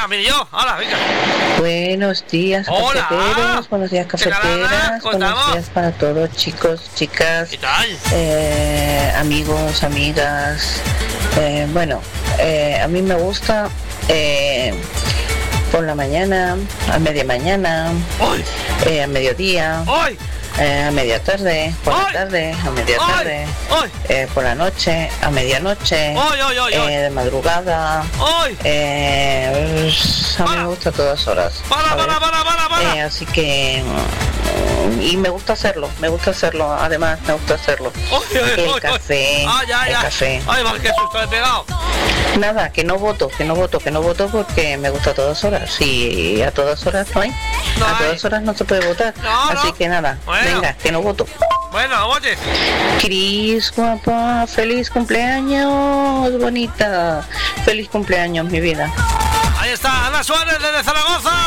Venga, mire yo, ahora, venga. Buenos días, Hola. cafeteros, buenos días, cafeteras, buenos días para todos, chicos, chicas, ¿Qué tal? amigos, amigas. A mí me gusta por la mañana, a media mañana, a mediodía, a media tarde, por la tarde, a media tarde, por la noche, a medianoche, de madrugada. A mí me gusta a todas horas. Para. Así que y me gusta hacerlo, además me gusta hacerlo. El café. Ay, mal que susto he pegado. Nada, que no voto porque me gusta a todas horas y a todas horas no hay. A todas horas no se puede votar. Así que nada, venga, que no voto. Bueno, vote. Cris, guapa, feliz cumpleaños, bonita. Feliz cumpleaños, mi vida. Ahí está, Ana Suárez desde Zaragoza.